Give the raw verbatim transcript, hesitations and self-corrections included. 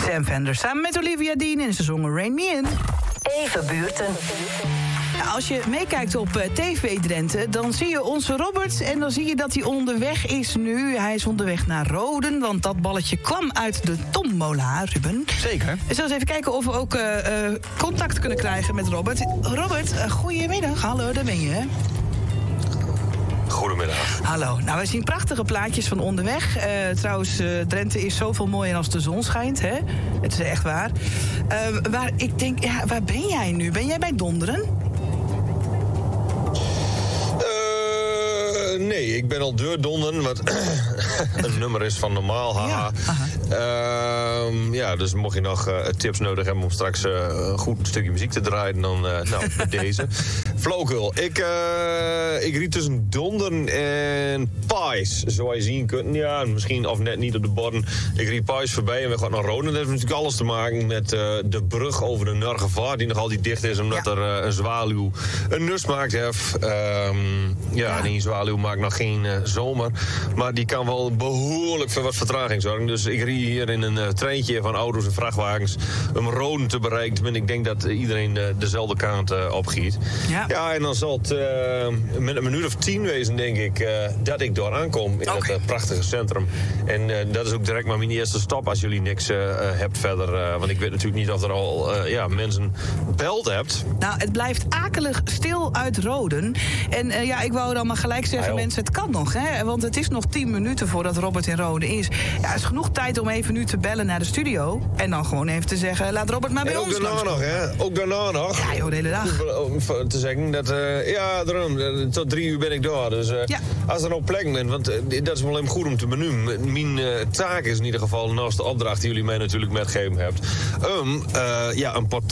Sam Fender samen met Olivia Dean en ze zongen Rain Me In. Even buurten. Nou, als je meekijkt op uh, T V Drenthe, dan zie je onze Robert en dan zie je dat hij onderweg is nu. Hij is onderweg naar Roden, want dat balletje kwam uit de tombola, Ruben. Zeker. We zullen eens even kijken of we ook uh, uh, contact kunnen krijgen met Robert. Robert, uh, goedemiddag. Hallo, daar ben je, hè? Goedemiddag. Hallo. Nou, we zien prachtige plaatjes van onderweg. Uh, trouwens, uh, Drenthe is zoveel mooier als de zon schijnt, hè? Het is echt waar. Uh, waar, ik denk, ja, waar ben jij nu? Ben jij bij Donderen? Nee, ik ben al deur donderen, wat een nummer is van normaal, haha. Ja, uh, ja, dus mocht je nog uh, tips nodig hebben om straks uh, een goed stukje muziek te draaien, dan uh, nou, met deze. Flauwekul. Ik, uh, ik riet tussen donderen en Pais, zoals je zien kunt. Ja, misschien of net niet op de borden. Ik riet Pais voorbij en we gaan naar Roden. Dat heeft natuurlijk alles te maken met uh, de brug over de Nurgevaart, die nog altijd dicht is, omdat ja. er uh, een zwaluw een nus maakt heeft. Um, ja, ja, en die zwaluw maakt nog geen uh, zomer. Maar die kan wel behoorlijk voor wat vertraging zorgen. Dus ik rie hier in een uh, treintje van auto's en vrachtwagens om Roden te bereiken. En ik denk dat uh, iedereen uh, dezelfde kant uh, opgiet. Ja. ja, en dan zal het uh, met een minuut of tien wezen, denk ik, uh, dat ik door aankom in okay. dat uh, prachtige centrum. En uh, dat is ook direct maar mijn eerste stap als jullie niks uh, hebt verder. Uh, want ik weet natuurlijk niet of er al uh, ja, mensen belt hebt. Nou, het blijft akelig stil uit Roden. En uh, ja, ik wou dan maar gelijk zeggen, mensen, het kan nog, hè? Want het is nog tien minuten voordat Robert in Roden is. Ja, het is genoeg tijd om even nu te bellen naar de studio. En dan gewoon even te zeggen, laat Robert maar bij en ons ook daarna nog, hè? Ook daarna nog. Ja, joh, de hele dag. Te zeggen dat, uh, ja, daarom, tot drie uur ben ik daar. Dus uh, ja. als er nog plek bent, want uh, dat is wel even goed om te benoemen. Mijn uh, taak is in ieder geval, naast de opdracht die jullie mij natuurlijk metgegeven hebt, um, uh, ja, een portret